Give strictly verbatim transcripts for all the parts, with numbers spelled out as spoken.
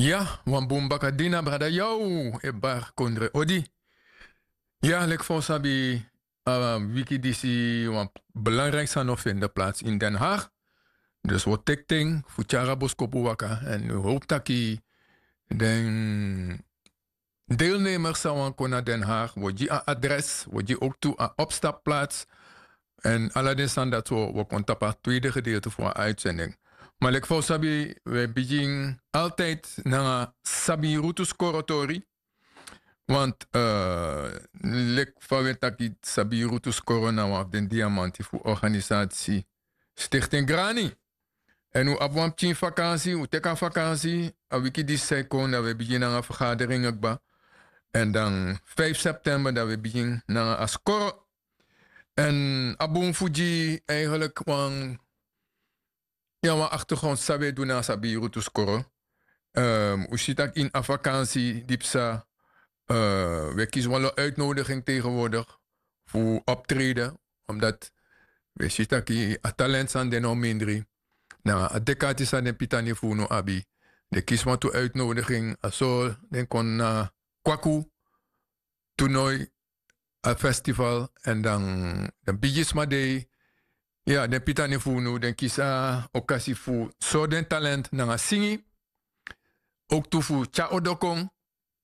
Ja, wan bombaka dina brada jou e bar kondre odi. Ja, lek voor sabi uh, wiki disi wan belangrijk zijn of in de plaats in Den Haag. Dus wat tekting fuchara boskopu waka en u hoop taki den deelnemers zou naar Den Haag, wordt je adres, wordt je ook toe aan opstapplaats. En alle staan dat we, we kunnen op het tweede gedeelte voor een uitzending. Maar ik voor sabi, we beginnen altijd naar sabi rutus corotori. Want uh, lek voor taki sabi rutus corona of den diamanti voor organisatie Stichting Grani. En u op een vakantie, u teka vakantie, a wiki die second, we beginnen een vergadering akba. En dan vijf september dat we beginnen naar Ascoro. En Abun Fuji eigenlijk wan ja, wan achtergrond sabe doen na sabi rutus Ascoro. Um, u zit ook in een vakantie dipsa. Uh, we kiezen wel een uitnodiging tegenwoordig voor optreden. Omdat we zitten ook in een talent aan de no mindri. Nou, het decati aan de pitani voor no abi. De kies maar toe uitnodiging. Zo, dan kon na Kwaku toernooi, een festival en dan de Bigisma Day. Ja, de pitani voor nu, dan kies a occasie voor zo den talent naar singi. Ook toe voor Cha Odokong.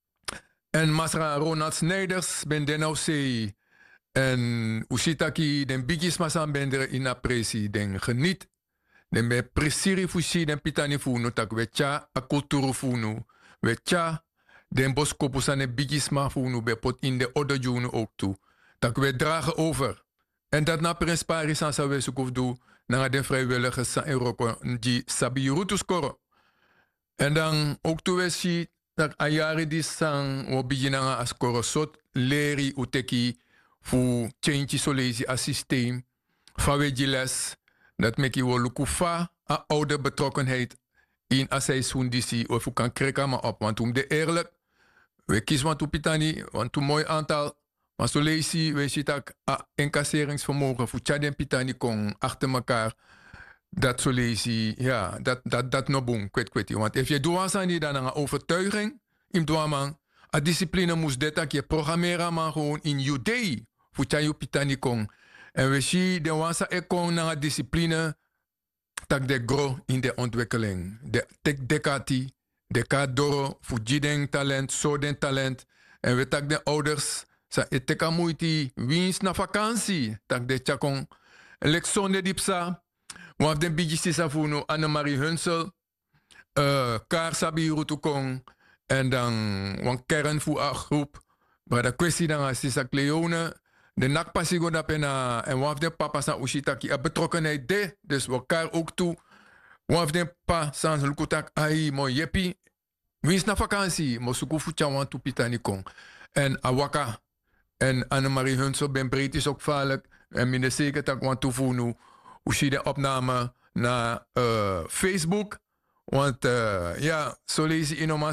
En Masra Ronald Snijders ben den nou zei. En Usitaki den Bigisma san bender in apresi den geniet. Den be presiri fusi den pitani voor nu tak we cha a kulturu voor nu. We cha den boskopu sane bigisma voor nu be pot in de odojunu ook toe. Dat we dragen over. En dat na prespari san sa we sukuf doen naar de vrijwilligers san Euroko die sabi rutus koro. En dan ook toe we si dat ayari di san wo bijina as koro sot leri uteki fu change solezi a systeem. Fawe jiles dat meki wo lukufa a oude betrokkenheid in aseisoen disi of u kan kreka maar op. Want om de eerlijk, we kiezen wat pitani, want een mooi aantal. Maar zo lees je, we zien dat incasseringsvermogen voor Tjaden pitani kon achter elkaar. Dat zo lees je, ja, dat, dat, dat no boom, kwet kwet. Want als je doet aan dan een overtuiging, in doaman, a discipline moest dit dat je programmeren maar gewoon in judei voor Tjaden pitani kon. En we zien de wansa ekon naar een discipline. Tak de gro in de ontwikkeling. De tek dekati, de kadoro, fujideng talent, soden talent. En we tak de ouders, sa eteka moeiti, winst na vakantie. Tak de chakong, leksonde dipsa. Waf den bigi sisa funo, Annemarie Hunsel, uh, Kaar Sabi Rutukong. En dan, wan kern voor a groep. Maar de kwestie dan is Sisa Cleone. De nakpasigo dat pena en waf de papa san ushitaki a betrokkenheid de, dus we elkaar ook toe. Waf de pa san lukutak ai mo yepi. Wins na vakantie, mo suku fucha wan tu pitani kong. En awaka en Annemarie Hunsel ben breed is ook vaarlijk. En mine zeker tak wan tu funu. Ushi de opname naar uh, Facebook. Want uh, ja, zo lees je in